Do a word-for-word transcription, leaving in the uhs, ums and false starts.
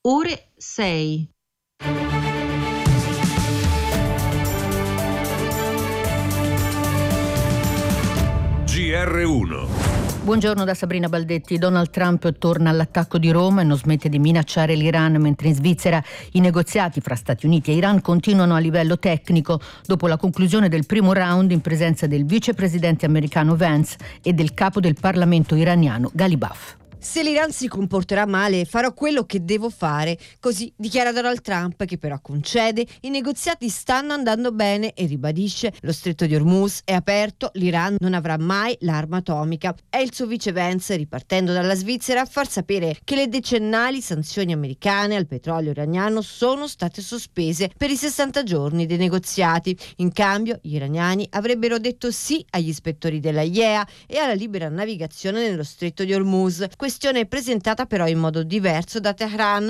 ore sei. G R uno. Buongiorno da Sabrina Baldetti. Donald Trump torna all'attacco di Roma e non smette di minacciare l'Iran, mentre in Svizzera i negoziati fra Stati Uniti e Iran continuano a livello tecnico dopo la conclusione del primo round in presenza del vicepresidente americano Vance e del capo del Parlamento iraniano Ghalibaf. Se l'Iran si comporterà male, farò quello che devo fare, così dichiara Donald Trump, che però concede i negoziati stanno andando bene e ribadisce lo stretto di Hormuz è aperto, l'Iran non avrà mai l'arma atomica. È il suo vice Vance, ripartendo dalla Svizzera, a far sapere che le decennali sanzioni americane al petrolio iraniano sono state sospese per i sessanta giorni dei negoziati. In cambio, gli iraniani avrebbero detto sì agli ispettori della I E A e alla libera navigazione nello stretto di Hormuz. Questione presentata però in modo diverso da Teheran,